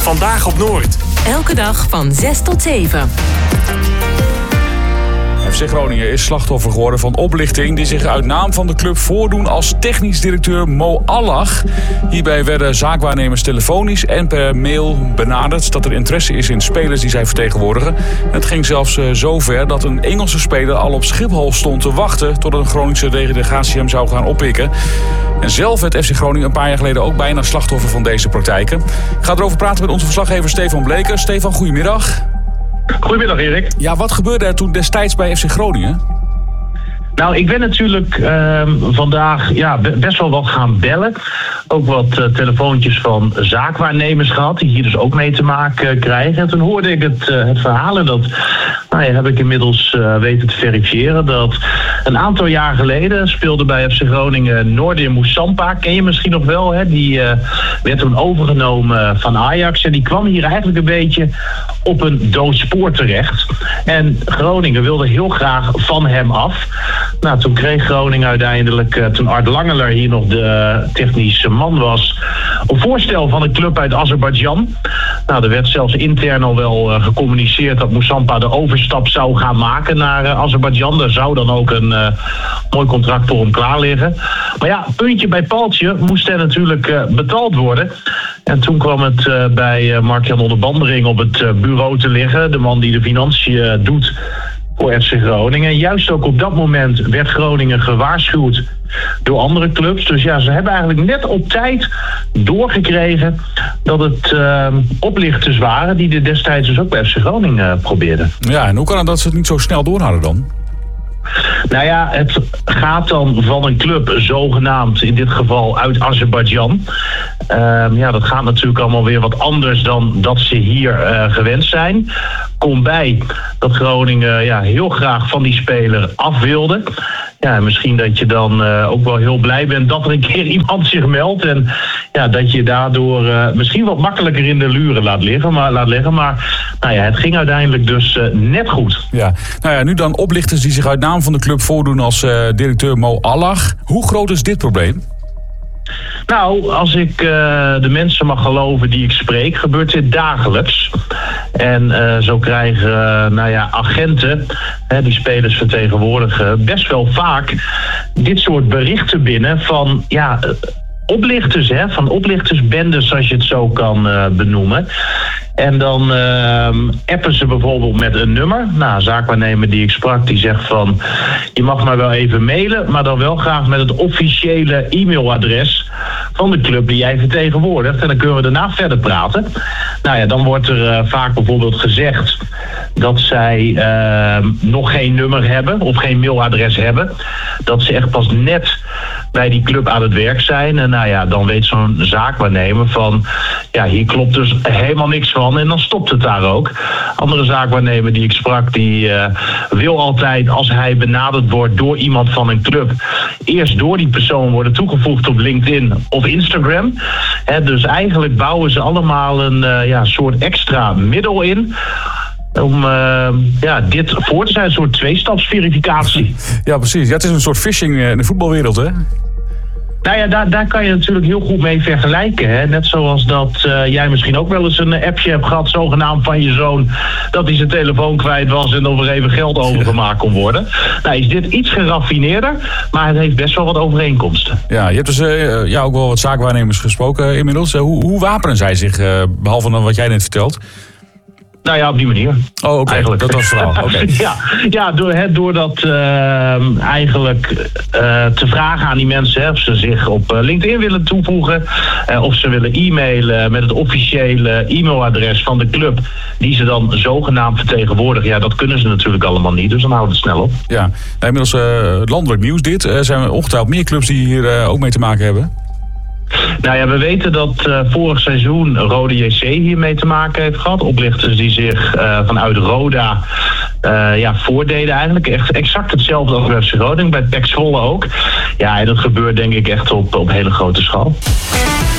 Vandaag op Noord. Elke dag van 6 tot 7. FC Groningen is slachtoffer geworden van oplichting die zich uit naam van de club voordoen als technisch directeur Mo Allah. Hierbij werden zaakwaarnemers telefonisch en per mail benaderd dat er interesse is in spelers die zij vertegenwoordigen. Het ging zelfs zo ver dat een Engelse speler al op Schiphol stond te wachten tot een Groningse delegatie hem zou gaan oppikken. En zelf werd FC Groningen een paar jaar geleden ook bijna slachtoffer van deze praktijken. Ik ga erover praten met onze verslaggever Stefan Bleker. Stefan, goedemiddag. Goedemiddag, Erik. Ja, wat gebeurde er toen destijds bij FC Groningen? Nou, ik ben natuurlijk vandaag best wel wat gaan bellen. Ook wat telefoontjes van zaakwaarnemers gehad, die hier dus ook mee te maken krijgen. En toen hoorde ik het verhaal en dat heb ik inmiddels weten te verifiëren. Dat een aantal jaar geleden speelde bij FC Groningen Noordir Moussampa. Ken je misschien nog wel, hè? Die werd toen overgenomen van Ajax. En die kwam hier eigenlijk een beetje op een dood spoor terecht. En Groningen wilde heel graag van hem af. Nou, toen kreeg Groningen uiteindelijk, toen Art Langeler hier nog de technische man was, een voorstel van een club uit Azerbeidzjan. Nou, er werd zelfs intern al wel gecommuniceerd dat Moussampa de overstap zou gaan maken naar Azerbeidzjan. Daar zou dan ook een mooi contract voor hem klaar liggen. Maar ja, puntje bij paaltje moest er natuurlijk betaald worden. En toen kwam het bij Mark-Jan Onderbandering op het bureau te liggen. De man die de financiën doet voor FC Groningen. En juist ook op dat moment werd Groningen gewaarschuwd door andere clubs. Dus ja, ze hebben eigenlijk net op tijd doorgekregen dat het oplichters waren die er destijds dus ook bij FC Groningen probeerden. Ja, en hoe kan het dat ze het niet zo snel door hadden dan? Nou ja, het gaat dan van een club, zogenaamd in dit geval uit Azerbeidzjan. Dat gaat natuurlijk allemaal weer wat anders dan dat ze hier gewend zijn. Kom bij dat Groningen heel graag van die speler af wilde. Ja, misschien dat je dan ook wel heel blij bent dat er een keer iemand zich meldt. En ja, dat je daardoor misschien wat makkelijker in de luren laat liggen. Maar het ging uiteindelijk dus net goed. Ja, nu dan oplichters die zich uit naam van de club voordoen als directeur Mo Allah. Hoe groot is dit probleem? Nou, als ik de mensen mag geloven die ik spreek, gebeurt dit dagelijks. En zo krijgen agenten, die spelers vertegenwoordigen, best wel vaak dit soort berichten binnen van oplichters, van oplichtersbendes, als je het zo kan benoemen. En dan appen ze bijvoorbeeld met een nummer. Nou, een zaakwaarnemer die ik sprak, die zegt van, je mag maar wel even mailen, maar dan wel graag met het officiële e-mailadres van de club die jij vertegenwoordigt. En dan kunnen we daarna verder praten. Nou ja, dan wordt er vaak bijvoorbeeld gezegd dat zij nog geen nummer hebben of geen mailadres hebben. Dat ze echt pas net bij die club aan het werk zijn. En dan weet zo'n zaakwaarnemer van, hier klopt dus helemaal niks van. En dan stopt het daar ook. Andere zaakwaarnemer die ik sprak, die wil altijd, als hij benaderd wordt door iemand van een club, eerst door die persoon worden toegevoegd op LinkedIn of Instagram. Dus eigenlijk bouwen ze allemaal een soort extra middel in om dit voor te zijn, een soort tweestapsverificatie. Ja, precies. Ja, het is een soort phishing in de voetbalwereld, hè? Nou ja, daar kan je natuurlijk heel goed mee vergelijken. Hè? Net zoals dat jij misschien ook wel eens een appje hebt gehad, zogenaamd van je zoon, dat hij zijn telefoon kwijt was en of er even geld overgemaakt kon worden. Nou, is dit iets geraffineerder, maar het heeft best wel wat overeenkomsten. Ja, je hebt dus ook wel wat zaakwaarnemers gesproken inmiddels. Hoe wapenen zij zich, behalve dan wat jij net vertelt? Nou ja, op die manier. Oh, oké. Eigenlijk. Dat was het verhaal. Okay. Door dat eigenlijk te vragen aan die mensen, of ze zich op LinkedIn willen toevoegen, of ze willen e-mailen met het officiële e-mailadres van de club die ze dan zogenaamd vertegenwoordigen. Ja, dat kunnen ze natuurlijk allemaal niet, dus dan houden we het snel op. Ja, inmiddels landelijk nieuws dit. Zijn er ongetwijfeld meer clubs die hier ook mee te maken hebben? Nou ja, we weten dat vorig seizoen Rode JC hiermee te maken heeft gehad. Oplichters die zich vanuit Roda voordeden eigenlijk. Echt exact hetzelfde als FC Groningen, bij PEC Zwolle ook. Ja, en dat gebeurt denk ik echt op hele grote schaal.